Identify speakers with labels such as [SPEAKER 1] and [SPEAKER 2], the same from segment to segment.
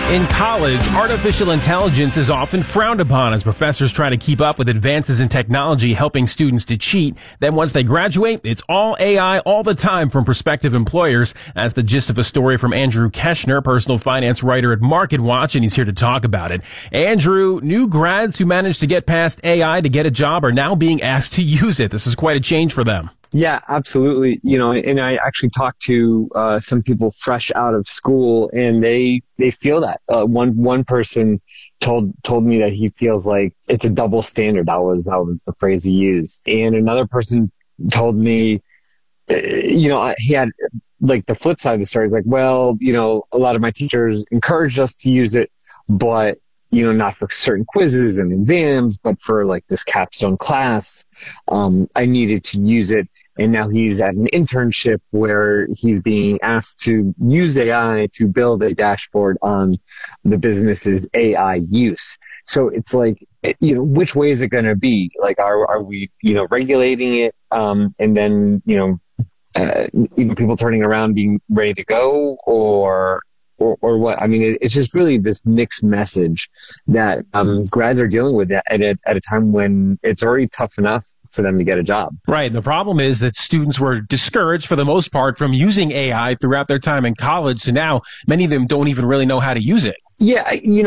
[SPEAKER 1] In college, artificial intelligence is often frowned upon as professors try to keep up with advances in technology helping students to cheat. Then once they graduate, it's all AI all the time from prospective employers. That's the gist of a story from Andrew Keshner, personal finance writer at MarketWatch, and he's here to talk about it. Andrew, new grads who managed to get past AI to get a job are now being asked to use it. This is quite a change for them.
[SPEAKER 2] Yeah, absolutely. And I actually talked to some people fresh out of school, and they feel that. One person told me that he feels like it's a double standard. That was the phrase he used. And another person told me, he had like the flip side of the story is like, well, a lot of my teachers encouraged us to use it, but not for certain quizzes and exams, but for like this capstone class, I needed to use it. And now he's at an internship where he's being asked to use AI to build a dashboard on the business's AI use. So it's like, which way is it going to be? Like, are we, regulating it, and then, people turning around being ready to go, or what? I mean, it's just really this mixed message that grads are dealing with at a time when it's already tough enough for them to get a job.
[SPEAKER 1] Right. The problem is that students were discouraged for the most part from using AI throughout their time in college. So now many of them don't even really know how to use it.
[SPEAKER 2] Yeah.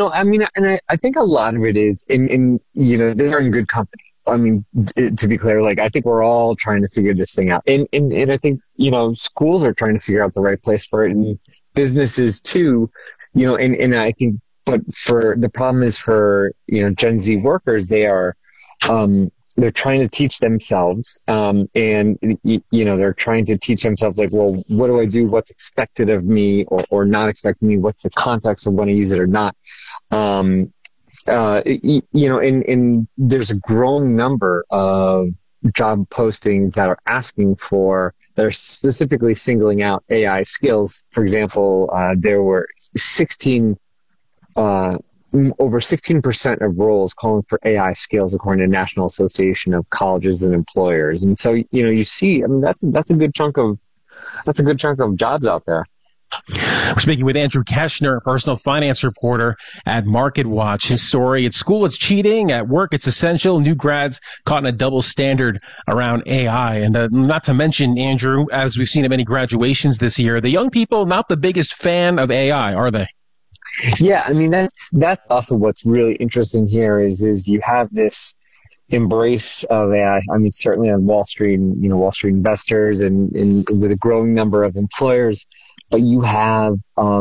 [SPEAKER 2] I think a lot of it is they're in good company. I mean, to be clear, like, I think we're all trying to figure this thing out. And I think, schools are trying to figure out the right place for it, and businesses too, and I think, but for the problem is for, Gen Z workers, they're trying to teach themselves, and they're trying to teach themselves, like, well, what do I do? What's expected of me or not expected of me? What's the context of when I use it or not? And there's a growing number of job postings that are specifically singling out AI skills. For example, there were over 16% of roles calling for AI skills, according to the National Association of Colleges and Employers. And so, you see, I mean, that's a good chunk of jobs out there.
[SPEAKER 1] We're speaking with Andrew Keshner, personal finance reporter at MarketWatch. His story: at school, it's cheating; at work, it's essential. New grads caught in a double standard around AI. And not to mention, Andrew, as we've seen at many graduations this year, the young people not the biggest fan of AI, are they?
[SPEAKER 2] Yeah, I mean, that's also what's really interesting here is you have this embrace of AI. I mean, certainly on Wall Street, Wall Street investors and with a growing number of employers, but you have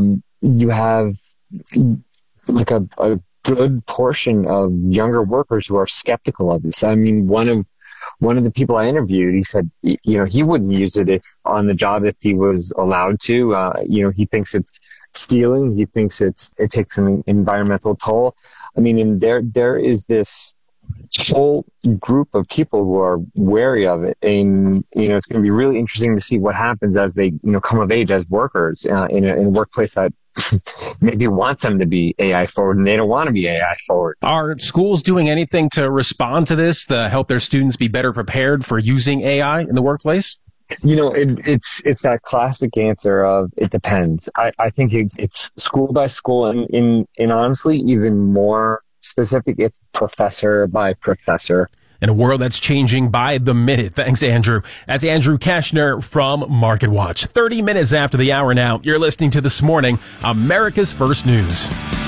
[SPEAKER 2] like a good portion of younger workers who are skeptical of this. I mean, one of the people I interviewed, he said, he wouldn't use it on the job if he was allowed to. He thinks it's stealing. He thinks it takes an environmental toll. I mean, and there is this whole group of people who are wary of it, and it's going to be really interesting to see what happens as they come of age as workers in a workplace that maybe wants them to be AI forward, and they don't want to be AI forward.
[SPEAKER 1] Are schools doing anything to respond to this, to help their students be better prepared for using AI in the workplace?
[SPEAKER 2] It's that classic answer of it depends. I think it's school by school, and honestly, even more specific, it's professor by professor.
[SPEAKER 1] In a world that's changing by the minute. Thanks, Andrew. That's Andrew Keshner from MarketWatch. 30 minutes after the hour now, you're listening to This Morning, America's First News.